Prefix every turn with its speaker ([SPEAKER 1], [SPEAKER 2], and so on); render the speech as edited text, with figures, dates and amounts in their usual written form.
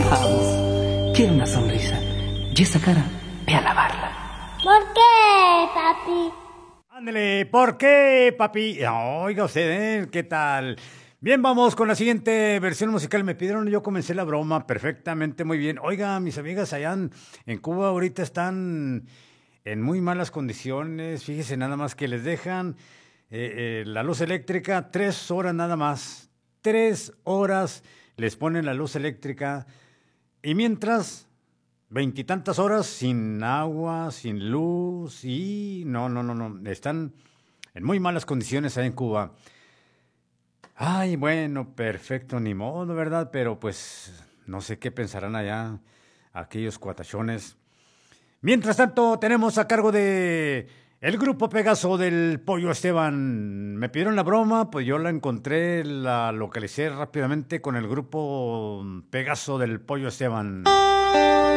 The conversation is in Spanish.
[SPEAKER 1] Vamos, quiero una sonrisa. Y esa cara, ve a lavarla.
[SPEAKER 2] ¿Por qué, papi?
[SPEAKER 3] Ándale, ¿por qué, papi? Oiga usted, ¿qué tal? Bien, vamos con la siguiente versión musical. Me pidieron, yo comencé la broma perfectamente, muy bien. Oiga, mis amigas allá en Cuba ahorita están en muy malas condiciones. Fíjese nada más que les dejan la luz eléctrica 3 horas nada más. 3 horas les ponen la luz eléctrica y mientras veintitantas horas sin agua, sin luz y no. Están en muy malas condiciones allá en Cuba. Ay, bueno, perfecto, ni modo, ¿verdad? Pero pues no sé qué pensarán allá aquellos cuatachones. Mientras tanto, tenemos a cargo de el grupo Pegaso del Pollo Esteban. Me pidieron la broma, pues yo la encontré, la localicé rápidamente con el grupo Pegaso del Pollo Esteban.